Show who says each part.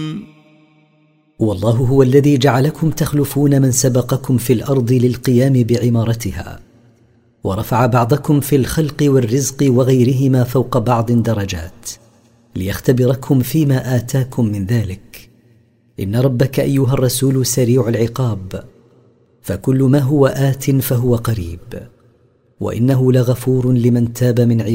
Speaker 1: والله هو الذي جعلكم تخلفون من سبقكم في الأرض للقيام بعمارتها، ورفع بعضكم في الخلق والرزق وغيرهما فوق بعض درجات ليختبركم فيما آتاكم من ذلك. إن ربك أيها الرسول سريع العقاب، فكل ما هو آت فهو قريب، وإنه لغفور لمن تاب من عباده